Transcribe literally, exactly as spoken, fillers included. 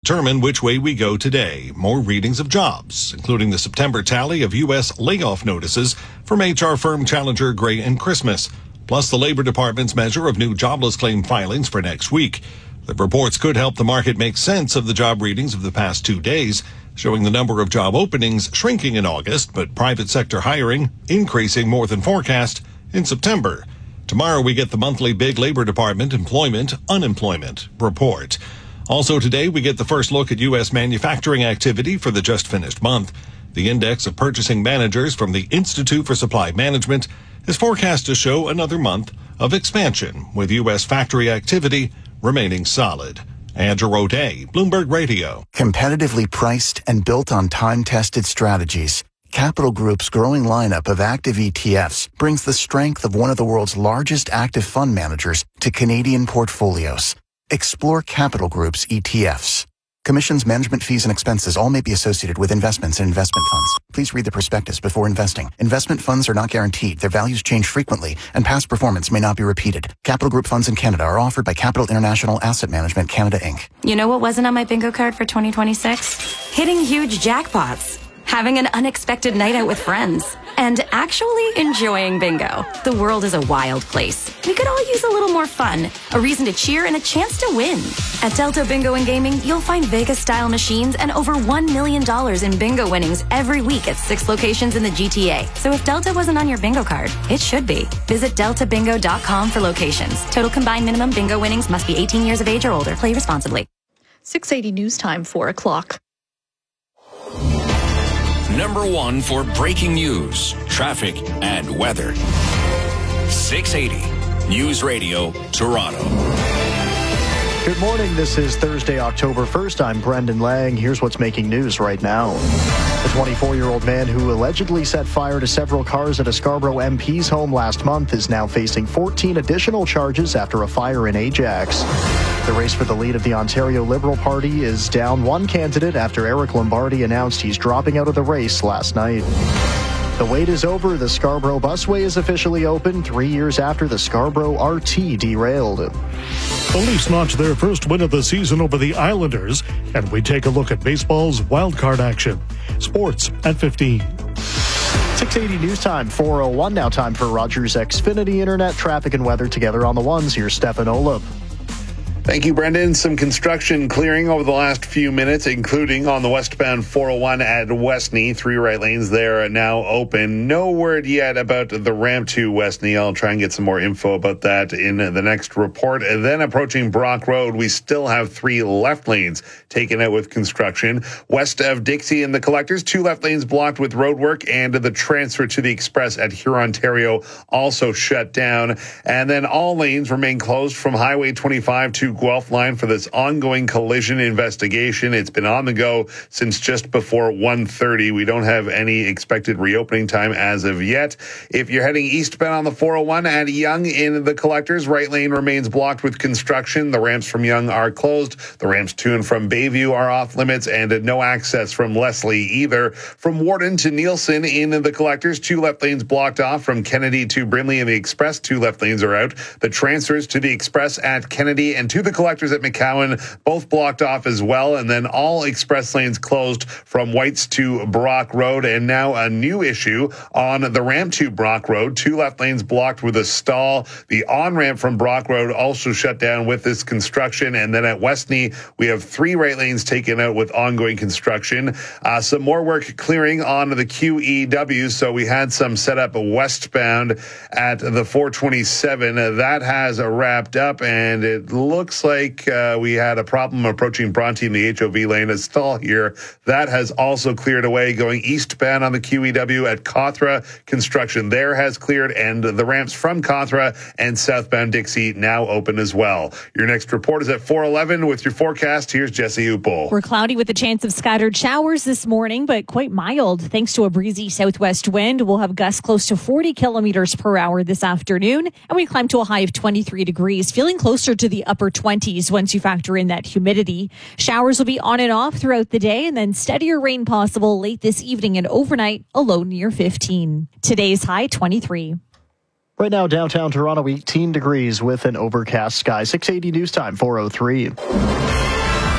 determine which way we go today. More readings of jobs, including the September tally of U S layoff notices from H R firm Challenger, Gray and Christmas, plus the Labor Department's measure of new jobless claim filings for next week. The reports could help the market make sense of the job readings of the past two days, showing the number of job openings shrinking in August, but private sector hiring increasing more than forecast in September. Tomorrow we get the monthly big Labor Department employment unemployment report. Also today we get the first look at U S manufacturing activity for the just finished month. The index of purchasing managers from the Institute for Supply Management is forecast to show another month of expansion, with U S factory activity remaining solid. Andrew O'Day, Bloomberg Radio. Competitively priced and built on time-tested strategies, Capital Group's growing lineup of active E T Fs brings the strength of one of the world's largest active fund managers to Canadian portfolios. Explore Capital Group's E T Fs. Commissions, management fees, and expenses all may be associated with investments in investment funds. Please read the prospectus before investing. Investment funds are not guaranteed. Their values change frequently, and past performance may not be repeated. Capital Group funds in Canada are offered by Capital International Asset Management Canada, Incorporated. You know what wasn't on my bingo card for twenty twenty-six? Hitting huge jackpots. Having an unexpected night out with friends, and actually enjoying bingo. The world is a wild place. We could all use a little more fun, a reason to cheer, and a chance to win. At Delta Bingo and Gaming, you'll find Vegas-style machines and over one million dollars in bingo winnings every week at six locations in the G T A. So if Delta wasn't on your bingo card, it should be. Visit delta bingo dot com for locations. Total combined minimum bingo winnings must be eighteen years of age or older. Play responsibly. six eighty News Time, four o'clock. Number one for breaking news, traffic, and weather. six eighty News Radio, Toronto. Good morning. This is Thursday, October first. I'm Brendan Lang. Here's what's making news right now. The twenty-four-year-old man who allegedly set fire to several cars at a Scarborough M P's home last month is now facing fourteen additional charges after a fire in Ajax. The race for the lead of the Ontario Liberal Party is down one candidate after Eric Lombardi announced he's dropping out of the race last night. The wait is over. The Scarborough Busway is officially open three years after the Scarborough R T derailed. The Leafs notched their first win of the season over the Islanders, and we take a look at baseball's wildcard action. Sports at fifteen. six eighty News Time, four oh one now. Time for Rogers Xfinity Internet traffic and weather together on the ones. Here's Stefan Olub. Thank you, Brendan. Some construction clearing over the last few minutes, including on the westbound four oh one at Westney. Three right lanes there are now open. No word yet about the ramp to Westney. I'll try and get some more info about that in the next report. And then approaching Brock Road, we still have three left lanes taken out with construction. West of Dixie and the Collectors, two left lanes blocked with roadwork, and the transfer to the Express at Hurontario also shut down. And then all lanes remain closed from Highway twenty-five to Guelph line for this ongoing collision investigation. It's been on the go since just before one thirty. We don't have any expected reopening time as of yet. If you're heading eastbound on the four oh one at Yonge in the Collectors, right lane remains blocked with construction. The ramps from Yonge are closed. The ramps to and from Bayview are off limits, and no access from Leslie either. From Warden to Nielsen in the Collectors, two left lanes blocked off. From Kennedy to Brimley in the Express, two left lanes are out. The transfers to the Express at Kennedy and to the Collectors at McCowan, both blocked off as well. And then all express lanes closed from Whites to Brock Road. And now a new issue on the ramp to Brock Road. Two left lanes blocked with a stall. The on-ramp from Brock Road also shut down with this construction. And then at Westney, we have three right lanes taken out with ongoing construction. Uh, some more work clearing on the Q E W. So we had some set up westbound at the four twenty-seven. That has wrapped up, and it looks like uh, we had a problem approaching Bronte in the H O V lane. A stall here. That has also cleared away. Going eastbound on the Q E W at Cawthra, construction there has cleared, and the ramps from Cawthra and southbound Dixie now open as well. Your next report is at four eleven with your forecast. Here's Jesse Hoople. We're cloudy with a chance of scattered showers this morning, but quite mild thanks to a breezy southwest wind. We'll have gusts close to forty kilometers per hour this afternoon, and we climb to a high of twenty-three degrees, feeling closer to the upper twenties once you factor in that humidity. Showers will be on and off throughout the day, and then steadier rain possible late this evening and overnight, a low near fifteen. Today's high twenty-three. Right now, downtown Toronto, eighteen degrees with an overcast sky. six eighty News Time, four oh three.